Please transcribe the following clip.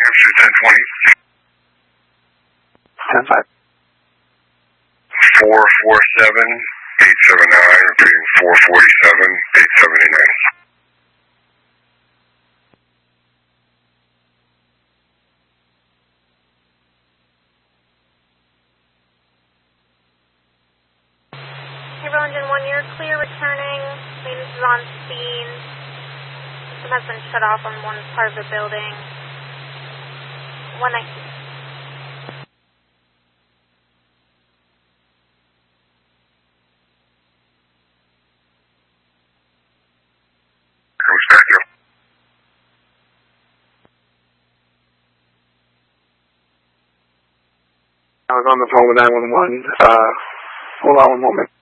Officer 1020. 10-5. 447-879, repeating 447-879. Haverhill Engine 1, you're clear returning. Maintenance is on scene. System has been shut off on one part of the building. 119. Who's back here? I was on the phone with 911. Hold on one moment.